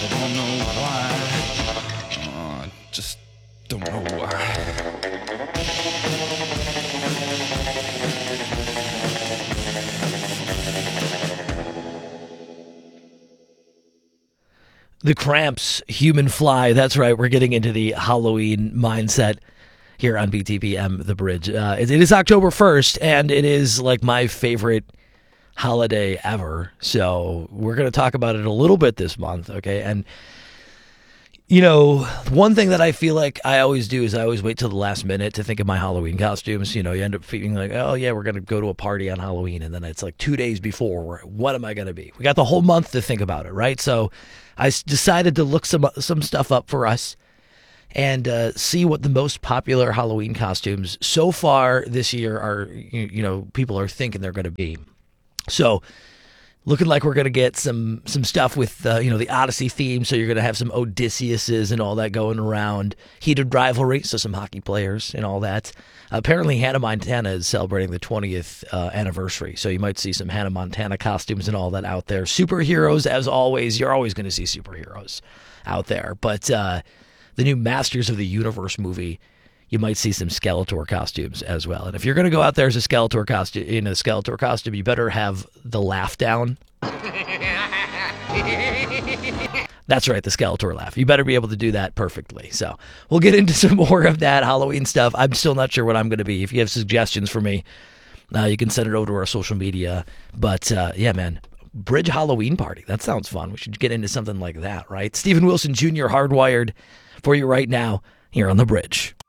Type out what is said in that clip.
don't know why. Just don't know why. The Cramps, Human Fly. That's right. We're getting into the Halloween mindset here on BTPM The Bridge. It is October 1st, and it is like my favorite holiday ever. So we're going to talk about it a little bit this month, okay? And, you know, one thing that I feel like I always do is I always wait till the last minute to think of my Halloween costumes. You know, you end up feeling like, oh, yeah, we're going to go to a party on Halloween. And then it's like 2 days before, what am I going to be? We got the whole month to think about it, right? So I decided to look some stuff up for us and see what the most popular Halloween costumes so far this year are, you know, people are thinking they're going to be. So looking like we're going to get some stuff with, you know, the Odyssey theme. So you're going to have some Odysseus's and all that going around. Heated rivalry, so some hockey players and all that. Apparently, Hannah Montana is celebrating the 20th anniversary. So you might see some Hannah Montana costumes and all that out there. Superheroes, as always. You're always going to see superheroes out there. But the new Masters of the Universe movie, you might see some Skeletor costumes as well. And if you're going to go out there as a Skeletor costume, you better have the laugh down. That's right, the Skeletor laugh. You better be able to do that perfectly. So we'll get into some more of that Halloween stuff. I'm still not sure what I'm going to be. If you have suggestions for me, you can send it over to our social media. But yeah, man, Bridge Halloween party. That sounds fun. We should get into something like that, right? Stephen Wilson Jr. Hardwired for you right now here on The Bridge.